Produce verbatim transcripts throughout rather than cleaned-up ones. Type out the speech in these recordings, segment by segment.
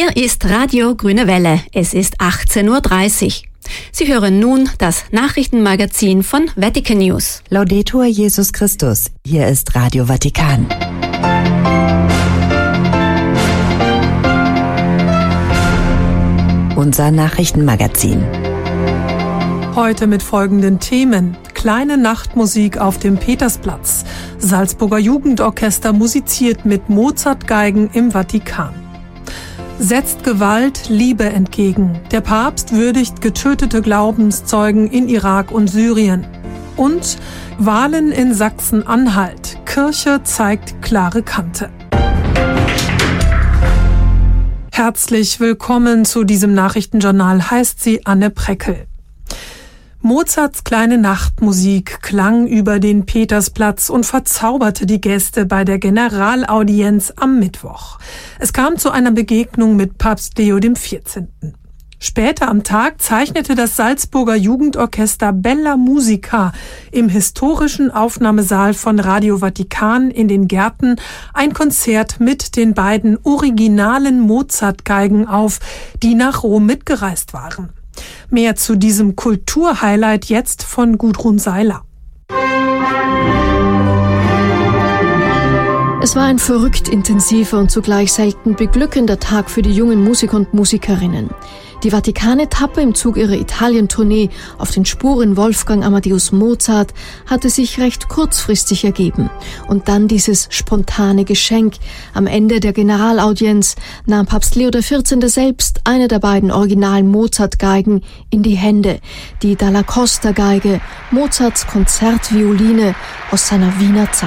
Hier ist Radio Grüne Welle. Es ist achtzehn Uhr dreißig. Sie hören nun das Nachrichtenmagazin von Vatican News. Laudetur Jesus Christus. Hier ist Radio Vatikan. Unser Nachrichtenmagazin. Heute mit folgenden Themen. Kleine Nachtmusik auf dem Petersplatz. Salzburger Jugendorchester musiziert mit Mozart-Geigen im Vatikan. Setzt Gewalt Liebe entgegen. Der Papst würdigt getötete Glaubenszeugen in Irak und Syrien. Und Wahlen in Sachsen-Anhalt. Kirche zeigt klare Kante. Herzlich willkommen zu diesem Nachrichtenjournal, heißt sie Anne Preckel. Mozarts kleine Nachtmusik klang über den Petersplatz und verzauberte die Gäste bei der Generalaudienz am Mittwoch. Es kam zu einer Begegnung mit Papst Leo der vierzehnte. Später am Tag zeichnete das Salzburger Jugendorchester Bella Musica im historischen Aufnahmesaal von Radio Vatikan in den Gärten ein Konzert mit den beiden originalen Mozart-Geigen auf, die nach Rom mitgereist waren. Mehr zu diesem Kulturhighlight jetzt von Gudrun Seiler. Es war ein verrückt intensiver und zugleich selten beglückender Tag für die jungen Musiker und Musikerinnen. Die Vatikan-Etappe im Zug ihrer Italien-Tournee auf den Spuren Wolfgang Amadeus Mozart hatte sich recht kurzfristig ergeben. Und dann dieses spontane Geschenk. Am Ende der Generalaudienz nahm Papst Leo der vierzehnte selbst eine der beiden originalen Mozart-Geigen in die Hände. Die Dalla Costa-Geige, Mozarts Konzertvioline aus seiner Wiener Zeit.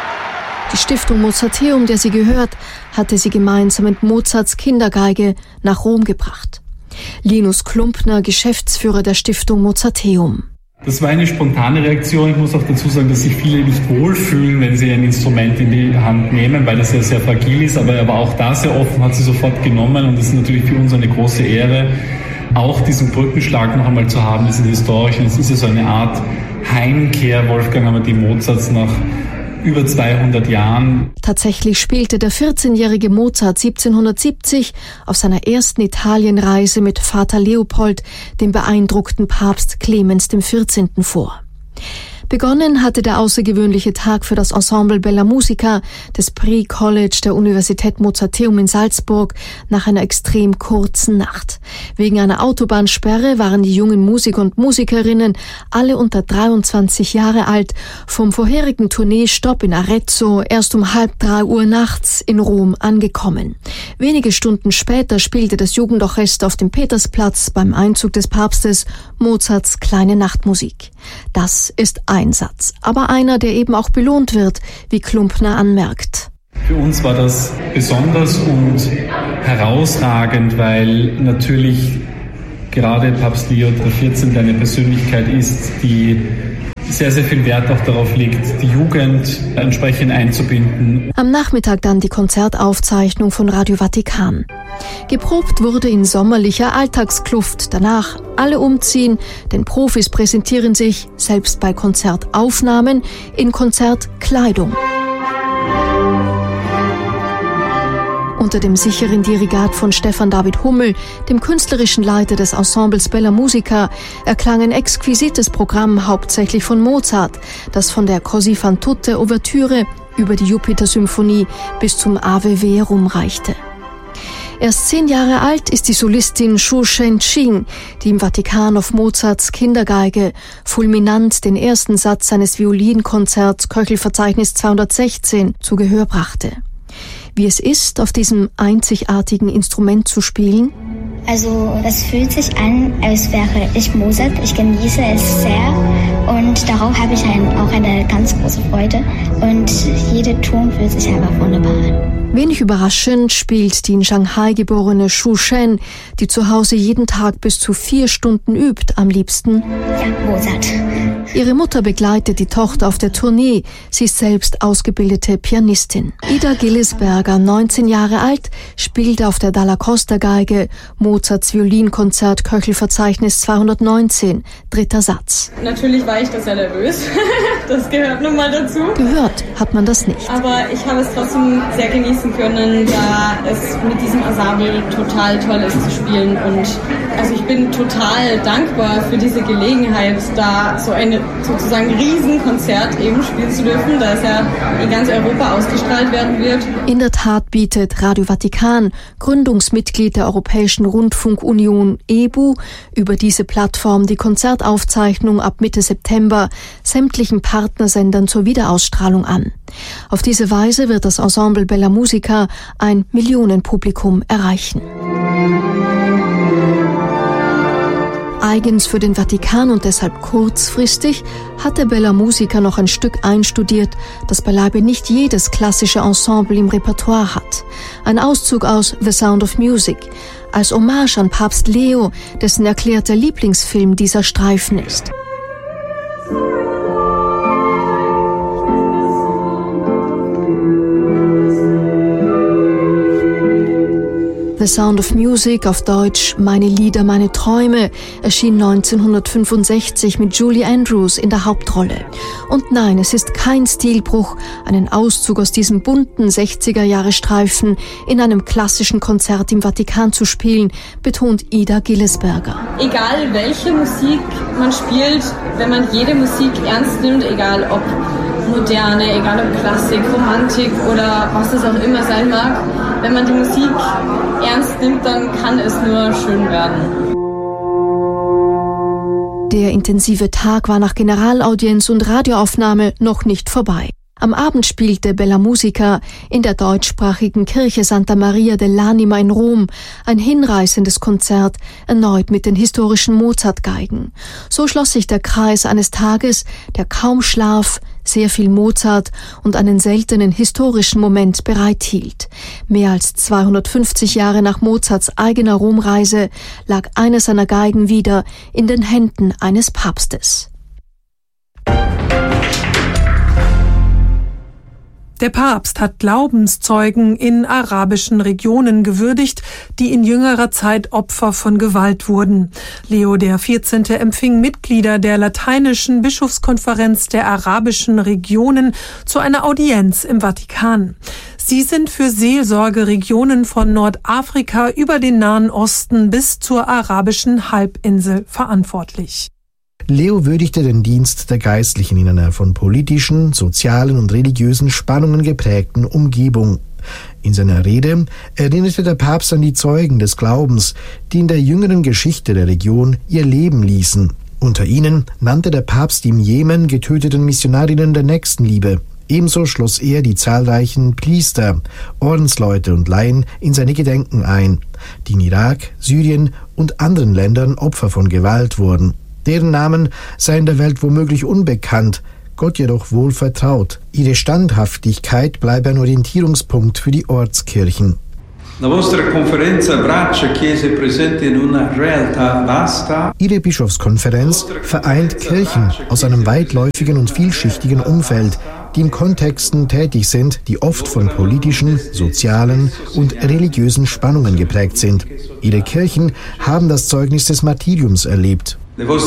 Die Stiftung Mozarteum, der sie gehört, hatte sie gemeinsam mit Mozarts Kindergeige nach Rom gebracht. Linus Klumpner, Geschäftsführer der Stiftung Mozarteum. Das war eine spontane Reaktion. Ich muss auch dazu sagen, dass sich viele nicht wohlfühlen, wenn sie ein Instrument in die Hand nehmen, weil das ja sehr fragil ist. Aber er war auch da sehr offen, hat sie sofort genommen. Und es ist natürlich für uns eine große Ehre, auch diesen Brückenschlag noch einmal zu haben, diesen historischen. Es ist ja so eine Art Heimkehr Wolfgang Amadeus Mozarts nach über zweihundert Jahren. Tatsächlich spielte der vierzehnjährige Mozart siebzehnhundertsiebzig auf seiner ersten Italienreise mit Vater Leopold dem beeindruckten Papst Clemens der vierzehnte vor. Begonnen hatte der außergewöhnliche Tag für das Ensemble Bella Musica des Pre-College der Universität Mozarteum in Salzburg nach einer extrem kurzen Nacht. Wegen einer Autobahnsperre waren die jungen Musiker und Musikerinnen, alle unter dreiundzwanzig Jahre alt, vom vorherigen Tourneestopp in Arezzo erst um halb drei Uhr nachts in Rom angekommen. Wenige Stunden später spielte das Jugendorchester auf dem Petersplatz beim Einzug des Papstes Mozarts kleine Nachtmusik. Das ist Einsatz, aber einer, der eben auch belohnt wird, wie Klumpner anmerkt. Für uns war das besonders und herausragend, weil natürlich gerade Papst Leo der vierzehnte eine Persönlichkeit ist, die sehr, sehr viel Wert auch darauf legt, die Jugend entsprechend einzubinden. Am Nachmittag dann die Konzertaufzeichnung von Radio Vatikan. Geprobt wurde in sommerlicher Alltagskluft. Danach alle umziehen, denn Profis präsentieren sich, selbst bei Konzertaufnahmen, in Konzertkleidung. Unter dem sicheren Dirigat von Stefan David Hummel, dem künstlerischen Leiter des Ensembles Bella Musica, erklang ein exquisites Programm hauptsächlich von Mozart, das von der Così fan tutte Ouvertüre über die Jupiter-Symphonie bis zum Ave Verum reichte. Erst zehn Jahre alt ist die Solistin Xu Shenqing, die im Vatikan auf Mozarts Kindergeige fulminant den ersten Satz seines Violinkonzerts Köchelverzeichnis zweihundertsechzehn zu Gehör brachte. Wie es ist, auf diesem einzigartigen Instrument zu spielen? Also es fühlt sich an, als wäre ich Mozart. Ich genieße es sehr und darauf habe ich ein, auch eine ganz große Freude. Und jeder Ton fühlt sich einfach wunderbar an. Wenig überraschend spielt die in Shanghai geborene Xu Shen, die zu Hause jeden Tag bis zu vier Stunden übt, am liebsten ja, Mozart. Ihre Mutter begleitet die Tochter auf der Tournee. Sie ist selbst ausgebildete Pianistin. Ida Gillesberger, neunzehn Jahre alt, spielt auf der Dalla Costa Geige Mozarts Violinkonzert Köchelverzeichnis zweihundertneunzehn, dritter Satz. Natürlich war ich da sehr nervös. Das gehört nun mal dazu. Gehört hat man das nicht. Aber ich habe es trotzdem sehr genießen können, da es mit diesem Ensemble total toll ist zu spielen. Und also ich bin total dankbar für diese Gelegenheit, da so ein sozusagen Riesenkonzert eben spielen zu dürfen, da es ja in ganz Europa ausgestrahlt werden wird. In der Tat bietet Radio Vatikan, Gründungsmitglied der Europäischen Rundfunkunion E B U, über diese Plattform die Konzertaufzeichnung ab Mitte September sämtlichen Partnersendern zur Wiederausstrahlung an. Auf diese Weise wird das Ensemble Bella Musica ein Millionenpublikum erreichen. Eigens für den Vatikan und deshalb kurzfristig hatte Bella Musica noch ein Stück einstudiert, das beileibe nicht jedes klassische Ensemble im Repertoire hat. Ein Auszug aus The Sound of Music, als Hommage an Papst Leo, dessen erklärter Lieblingsfilm dieser Streifen ist. The Sound of Music, auf Deutsch Meine Lieder, meine Träume, erschien neunzehnhundertfünfundsechzig mit Julie Andrews in der Hauptrolle. Und nein, es ist kein Stilbruch, einen Auszug aus diesem bunten sechziger-Jahre-Streifen in einem klassischen Konzert im Vatikan zu spielen, betont Ida Gillesberger. Egal welche Musik man spielt, wenn man jede Musik ernst nimmt, egal ob Moderne, egal ob Klassik, Romantik oder was es auch immer sein mag, wenn man die Musik ernst nimmt, dann kann es nur schön werden. Der intensive Tag war nach Generalaudienz und Radioaufnahme noch nicht vorbei. Am Abend spielte Bella Musica in der deutschsprachigen Kirche Santa Maria dell'Anima in Rom ein hinreißendes Konzert, erneut mit den historischen Mozart-Geigen. So schloss sich der Kreis eines Tages, der kaum Schlaf, sehr viel Mozart und einen seltenen historischen Moment bereithielt. Mehr als zweihundertfünfzig Jahre nach Mozarts eigener Romreise lag eine seiner Geigen wieder in den Händen eines Papstes. Der Papst hat Glaubenszeugen in arabischen Regionen gewürdigt, die in jüngerer Zeit Opfer von Gewalt wurden. Leo der vierzehnte empfing Mitglieder der lateinischen Bischofskonferenz der arabischen Regionen zu einer Audienz im Vatikan. Sie sind für Seelsorgeregionen von Nordafrika über den Nahen Osten bis zur arabischen Halbinsel verantwortlich. Leo würdigte den Dienst der Geistlichen in einer von politischen, sozialen und religiösen Spannungen geprägten Umgebung. In seiner Rede erinnerte der Papst an die Zeugen des Glaubens, die in der jüngeren Geschichte der Region ihr Leben ließen. Unter ihnen nannte der Papst die im Jemen getöteten Missionarinnen der Nächstenliebe. Ebenso schloss er die zahlreichen Priester, Ordensleute und Laien in seine Gedenken ein, die in Irak, Syrien und anderen Ländern Opfer von Gewalt wurden. Deren Namen seien der Welt womöglich unbekannt, Gott jedoch wohl vertraut. Ihre Standhaftigkeit bleibe ein Orientierungspunkt für die Ortskirchen. Ihre Bischofskonferenz vereint Kirchen aus einem weitläufigen und vielschichtigen Umfeld, die in Kontexten tätig sind, die oft von politischen, sozialen und religiösen Spannungen geprägt sind. Ihre Kirchen haben das Zeugnis des Martyriums erlebt.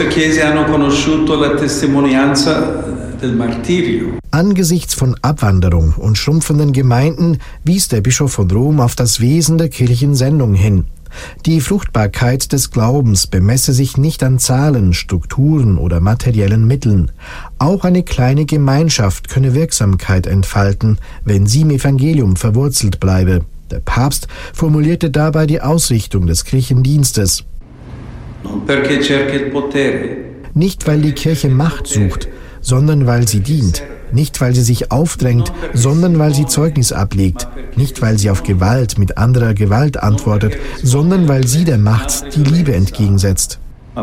Angesichts von Abwanderung und schrumpfenden Gemeinden wies der Bischof von Rom auf das Wesen der Kirchensendung hin. Die Fruchtbarkeit des Glaubens bemesse sich nicht an Zahlen, Strukturen oder materiellen Mitteln. Auch eine kleine Gemeinschaft könne Wirksamkeit entfalten, wenn sie im Evangelium verwurzelt bleibe. Der Papst formulierte dabei die Ausrichtung des Kirchendienstes. Nicht, weil die Kirche Macht sucht, sondern weil sie dient. Nicht, weil sie sich aufdrängt, sondern weil sie Zeugnis ablegt. Nicht, weil sie auf Gewalt mit anderer Gewalt antwortet, sondern weil sie der Macht die Liebe entgegensetzt.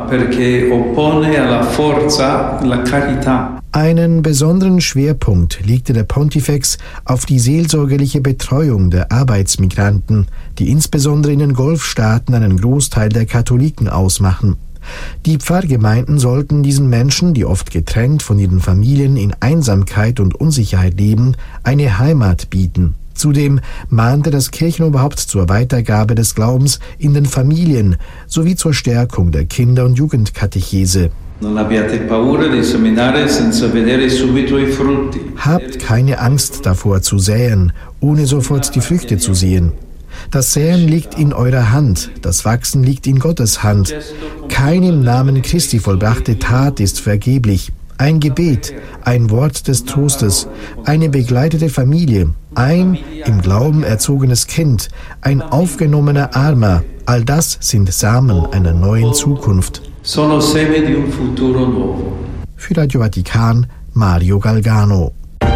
Einen besonderen Schwerpunkt legte der Pontifex auf die seelsorgerliche Betreuung der Arbeitsmigranten, die insbesondere in den Golfstaaten einen Großteil der Katholiken ausmachen. Die Pfarrgemeinden sollten diesen Menschen, die oft getrennt von ihren Familien in Einsamkeit und Unsicherheit leben, eine Heimat bieten. Zudem mahnte das Kirchenoberhaupt zur Weitergabe des Glaubens in den Familien sowie zur Stärkung der Kinder- und Jugendkatechese. Habt keine Angst davor zu säen, ohne sofort die Früchte zu sehen. Das Säen liegt in eurer Hand, das Wachsen liegt in Gottes Hand. Keine im Namen Christi vollbrachte Tat ist vergeblich. Ein Gebet, ein Wort des Trostes, eine begleitete Familie, ein im Glauben erzogenes Kind, ein aufgenommener Armer, all das sind Samen einer neuen Zukunft. Für Radio Vatikan, Mario Galgano.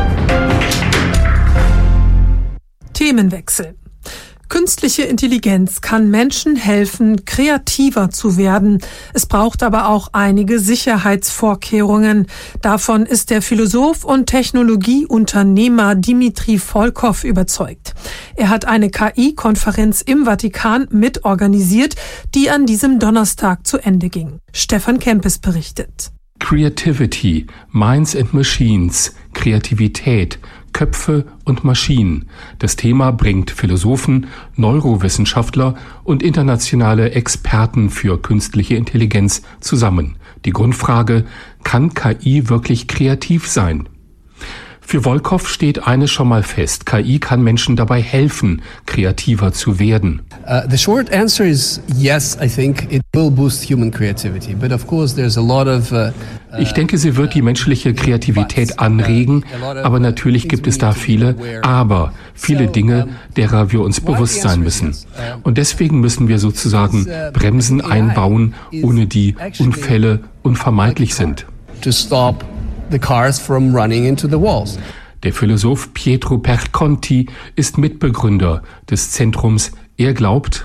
Themenwechsel. Künstliche Intelligenz kann Menschen helfen, kreativer zu werden. Es braucht aber auch einige Sicherheitsvorkehrungen. Davon ist der Philosoph und Technologieunternehmer Dmitri Volkow überzeugt. Er hat eine K I-Konferenz im Vatikan mitorganisiert, die an diesem Donnerstag zu Ende ging. Stefan Kempes berichtet. Creativity, Minds and Machines, Kreativität, Köpfe und Maschinen. Das Thema bringt Philosophen, Neurowissenschaftler und internationale Experten für künstliche Intelligenz zusammen. Die Grundfrage: Kann K I wirklich kreativ sein? Für Volkow steht eines schon mal fest: K I kann Menschen dabei helfen, kreativer zu werden. Uh, the short answer is yes, I think it will boost human creativity, but of course there's a lot of uh, Ich denke, sie wird die menschliche Kreativität anregen, aber natürlich gibt es da viele Aber, viele Dinge, derer wir uns bewusst sein müssen. Und deswegen müssen wir sozusagen Bremsen einbauen, ohne die Unfälle unvermeidlich sind. To stop the cars from running into the walls. Der Philosoph Pietro Perconti ist Mitbegründer des Zentrums. Er glaubt,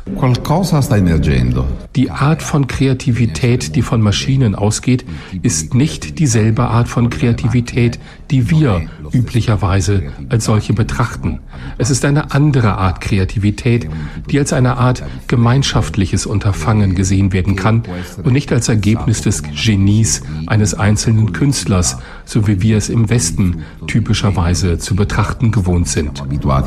die Art von Kreativität, die von Maschinen ausgeht, ist nicht dieselbe Art von Kreativität, die wir üblicherweise als solche betrachten. Es ist eine andere Art Kreativität, die als eine Art gemeinschaftliches Unterfangen gesehen werden kann und nicht als Ergebnis des Genies eines einzelnen Künstlers, so wie wir es im Westen typischerweise zu betrachten gewohnt sind.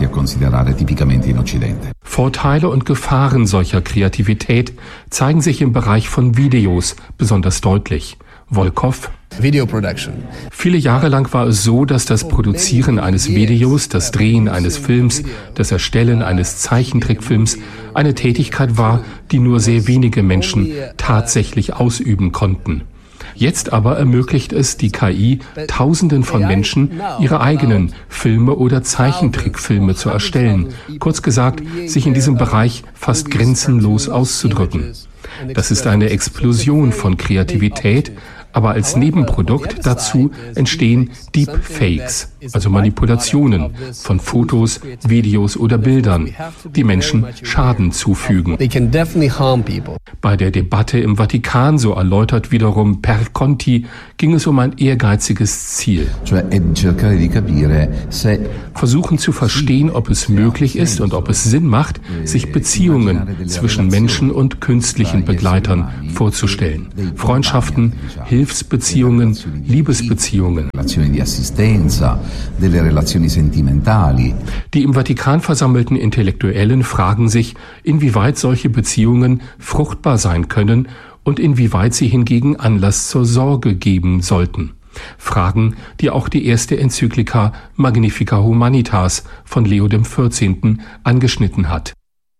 Vorteile und Gefahren solcher Kreativität zeigen sich im Bereich von Videos besonders deutlich. Volkow: Video production. Viele Jahre lang war es so, dass das Produzieren eines Videos, das Drehen eines Films, das Erstellen eines Zeichentrickfilms eine Tätigkeit war, die nur sehr wenige Menschen tatsächlich ausüben konnten. Jetzt aber ermöglicht es die K I, Tausenden von Menschen ihre eigenen Filme oder Zeichentrickfilme zu erstellen. Kurz gesagt, sich in diesem Bereich fast grenzenlos auszudrücken. Das ist eine Explosion von Kreativität, aber als Nebenprodukt dazu entstehen Deepfakes, also Manipulationen von Fotos, Videos oder Bildern, die Menschen Schaden zufügen. Bei der Debatte im Vatikan, so erläutert wiederum Perconti, ging es um ein ehrgeiziges Ziel. Versuchen zu verstehen, ob es möglich ist und ob es Sinn macht, sich Beziehungen zwischen Menschen und künstlichen Begleitern vorzustellen. Freundschaften, Hilfsbeziehungen, Liebesbeziehungen. Die im Vatikan versammelten Intellektuellen fragen sich, inwieweit solche Beziehungen fruchtbar sein können und inwieweit sie hingegen Anlass zur Sorge geben sollten. Fragen, die auch die erste Enzyklika Magnificat Humanitas von Leo der vierzehnte. Angeschnitten hat.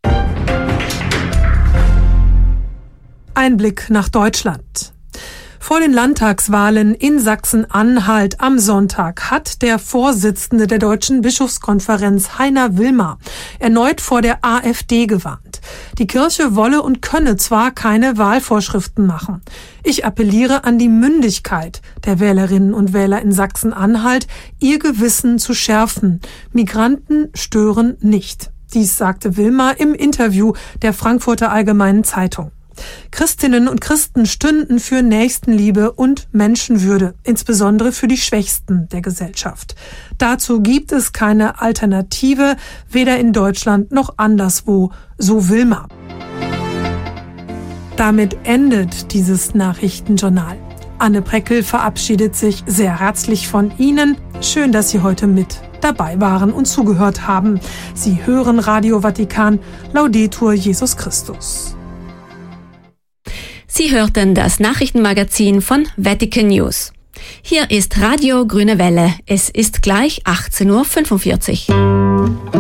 Ein Blick nach Deutschland. Vor den Landtagswahlen in Sachsen-Anhalt am Sonntag hat der Vorsitzende der Deutschen Bischofskonferenz, Heiner Wilmer, erneut vor der AfD gewarnt. Die Kirche wolle und könne zwar keine Wahlvorschriften machen. Ich appelliere an die Mündigkeit der Wählerinnen und Wähler in Sachsen-Anhalt, ihr Gewissen zu schärfen. Migranten stören nicht. Dies sagte Wilmer im Interview der Frankfurter Allgemeinen Zeitung. Christinnen und Christen stünden für Nächstenliebe und Menschenwürde, insbesondere für die Schwächsten der Gesellschaft. Dazu gibt es keine Alternative, weder in Deutschland noch anderswo, so Wilmer. Damit endet dieses Nachrichtenjournal. Anne Preckel verabschiedet sich sehr herzlich von Ihnen. Schön, dass Sie heute mit dabei waren und zugehört haben. Sie hören Radio Vatikan, Laudetur Jesus Christus. Sie hörten das Nachrichtenmagazin von Vatican News. Hier ist Radio Grüne Welle. Es ist gleich achtzehn Uhr fünfundvierzig.